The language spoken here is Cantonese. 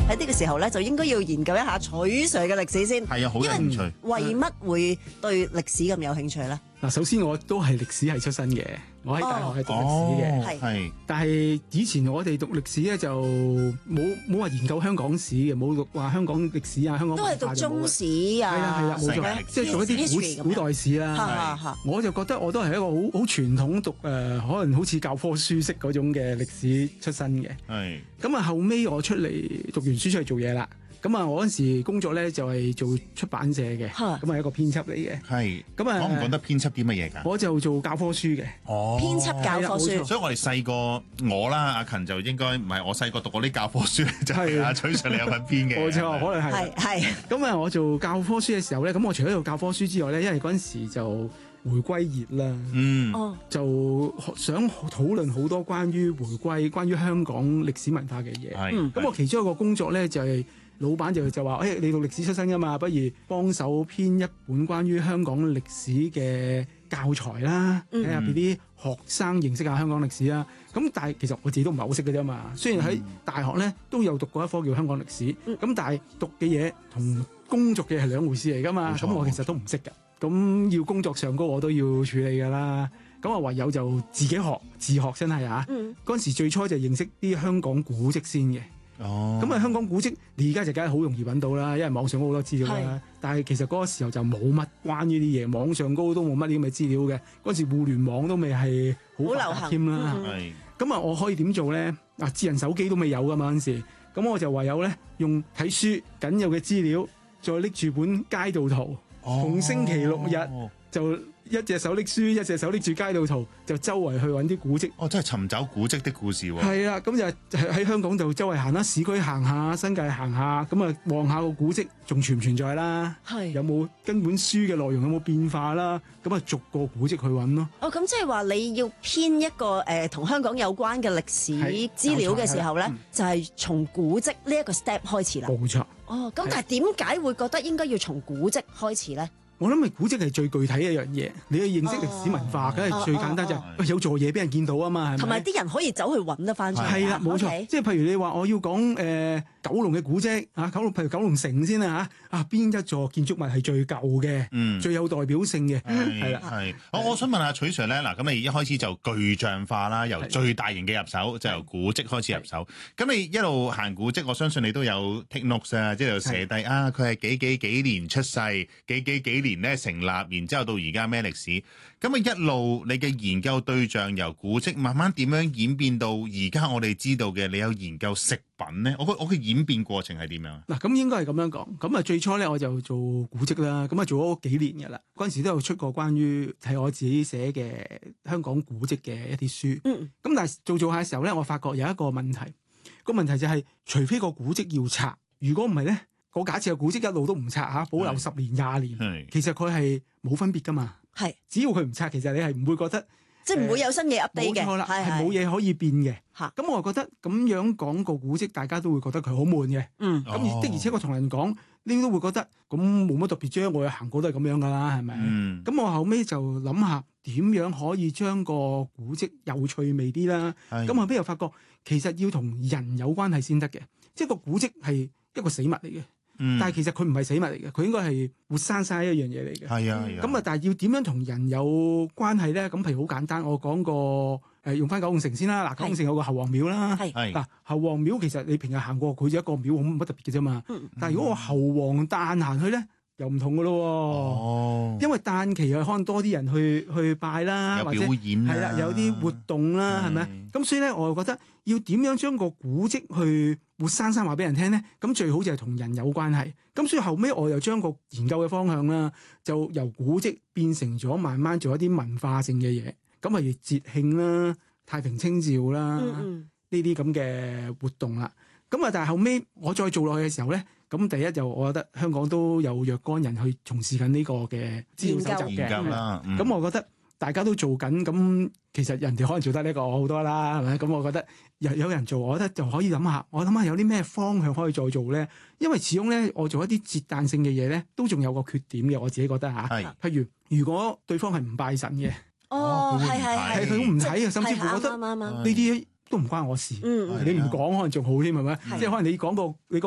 喺呢個時候咧，就應該要研究一下取 Sir 嘅歷史先。 係啊，好有興趣。 為乜會對歷史咁有興趣咧？ 嗱，首先我都係歷史系出身嘅，我喺大學係讀歷史嘅， 係。 但係以前我哋讀歷史咧就冇話研究香港史嘅，冇讀話香港歷史啊，香港都係讀中史啊， 係啦，冇錯，即係做一啲古代史啦。我就覺得我都係一個好傳統讀可能好似教科書式嗰種嘅歷史出身嘅。 係。 咁啊，後尾我出嚟讀完書出嚟做嘢啦。咁啊，我嗰時工作咧就係做出版社嘅，咁係一個編輯嚟嘅。 係。 咁啊， 講唔講得編輯啲乜嘢㗎？ 我就做教科書嘅。 哦， 編輯教科書。 所以我哋細個我啦，阿勤就應該唔係我細個讀過啲教科書咧，就係阿取 Sir 你有份編嘅。 冇錯，可能係。 係。 咁啊，我做教科書嘅時候咧，咁我除咗做教科書之外咧，因為嗰陣時就回歸熱啦，就想討論好多關於回歸、關於香港歷史文化嘅嘢。咁我其中一個工作咧就係。老闆就話：你讀歷史出身㗎嘛，不如幫手編一本關於香港歷史嘅教材啦，睇下俾啲學生認識下香港歷史啦。咁但係其實我自己都唔係好識嘅啫嘛。雖然喺大學咧都有讀過一科叫香港歷史，咁但係讀嘅嘢同工作嘅係兩回事嚟㗎嘛。咁我其實都唔識㗎。咁要工作上高我都要處理㗎啦。咁啊唯有就自己學自學真係啊。嗰陣時最初就認識啲香港古蹟先嘅。咁啊，香港古蹟你而家就梗係好容易揾到啦，因為網上好多資料啦。但係其實嗰個時候就冇乜關於啲嘢，網上高都冇乜啲咁嘅資料嘅。嗰時互聯網都未係好流行添啦。咁啊，我可以點做咧？智能手機都未有噶嘛嗰陣時，咁我就唯有咧用睇書僅有嘅資料，再拎住本街道圖，逢星期六日就一隻手拎書，一隻手拎住街道圖，就周圍去揾啲古蹟。 真係尋找古蹟的故事喎。 係啦，咁就喺香港就周圍行啦，市區行下，新界行下，咁啊望下個古蹟仲存唔存在啦？有冇跟本書嘅內容有冇變化啦？咁啊逐個古蹟去揾咯。 咁即係話你要編一個同香港有關嘅歷史資料嘅時候咧，就係從古蹟呢一個 step 開始啦。 冇錯。 咁但係點解會覺得應該要從古蹟開始咧？ 我諗係古蹟係最具體嘅一樣嘢，你去認識歷史文化，梗係最簡單就係有座嘢俾人見到啊嘛，係咪？ 同埋啲人可以走去揾得翻出嚟。 係啦，冇錯。即係譬如你話我要講九龍嘅古蹟啊，譬如九龍城先啦嚇，邊一座建築物係最舊嘅，最有代表性嘅，係啦。 係。我想問下取 Sir 咧，嗱咁你一開始就具象化啦，由最大型嘅入手，就由古蹟開始入手。咁你一路行古蹟，我相信你都有 take notes 啊，即係又寫低佢係幾年出世，幾年咧成立，然之後到而家咩歷史？咁啊一路你嘅研究對象由古蹟慢慢點樣演變到而家我哋知道嘅，你有研究食品咧？我嘅演變過程係點樣？ 嗱，咁應該係咁樣講。咁啊最初咧我就做古蹟啦，咁啊做咗幾年嘅啦。嗰陣時都有出過關於係我自己寫嘅香港古蹟嘅一啲書。咁但係做下嘅時候咧，我發覺有一個問題。個問題就係，除非個古蹟要拆，如果唔係咧，我假設個古蹟一路都唔拆嚇，保留10年20年，其實佢係冇分別噶嘛。只要佢唔拆，其實你係唔會覺得即係唔會有新嘢 update 嘅。冇錯啦， 係冇嘢可以變嘅。咁我覺得咁樣講個古蹟，大家都會覺得佢好悶嘅。咁的而且確同人講，你都會覺得咁冇乜特別啫。我有行過都係咁樣噶啦，係咪？咁我後尾就諗下點樣可以將個古蹟有趣味啲啦。咁後尾又發覺其實要同人有關係先得嘅，即係個古蹟係一個死物嚟嘅。但係其實佢唔係死物嚟嘅，佢應該係活生生一樣嘢嚟嘅。咁啊，但係要點樣同人有關係咧？咁譬如好簡單，我講個用翻九龍城先啦。嗱，九龍城有個侯王廟啦。嗱，侯王廟其實你平日行過，佢就一個廟，冇乜特別嘅啫嘛。但係如果我侯王誕行去咧，又唔同噶咯。因為誕期可能多啲人去拜啦，或者表演啦， 係啦，有啲活動啦，係咪？咁所以咧，我就覺得要點樣將個古蹟去活生生話俾人聽咧？咁最好就係同人有關係。咁所以後尾我又將個研究嘅方向啦，就由古蹟變成咗慢慢做一啲文化性嘅嘢。咁例如節慶啦、太平清醮啦呢啲咁嘅活動啦。咁啊，但係後尾我再做落去嘅時候咧，咁第一就我覺得香港都有若干人去從事緊呢個嘅資料搜集嘅。咁我覺得大家都做緊，咁其實人哋可能做得呢個好多啦，係咪？咁我覺得有人做，我覺得就可以諗下，我諗下有啲咩方向可以再做咧？因為始終咧，我做一啲節彈性嘅嘢咧，都仲有個缺點嘅，我自己覺得嚇。譬如果對方係唔拜神嘅，係佢都唔睇嘅，甚至乎覺得呢啲都唔關我事。你唔講可能仲好添，係咪？即係可能你講個你